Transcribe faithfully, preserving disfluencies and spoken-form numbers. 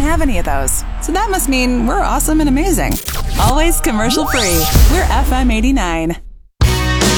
have any of those. So that must mean we're awesome and amazing. Always commercial free. We're F M eighty-nine.